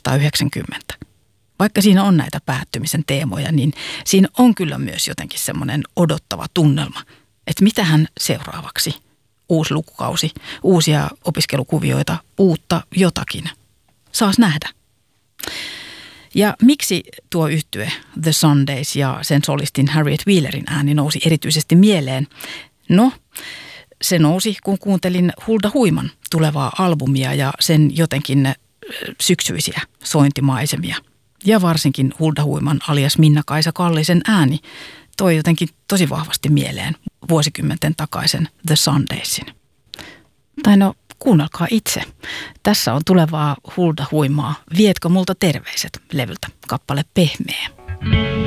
1990. Vaikka siinä on näitä päättymisen teemoja, niin siinä on kyllä myös jotenkin semmoinen odottava tunnelma, että mitähän seuraavaksi. Uusi lukukausi, uusia opiskelukuvioita, uutta jotakin. Saas nähdä. Ja miksi tuo yhtye The Sundays ja sen solistin Harriet Wheelerin ääni nousi erityisesti mieleen? No, se nousi, kun kuuntelin Hulda Huiman tulevaa albumia ja sen jotenkin syksyisiä sointimaisemia. Ja varsinkin Hulda Huiman alias Minna-Kaisa Kallisen ääni toi jotenkin tosi vahvasti mieleen vuosikymmenten takaisen The Sundaysin. Tai no, kuunnelkaa itse. Tässä on tulevaa Hulda Huimaa. Vietkö multa terveiset -levyltä kappale Pehmeä.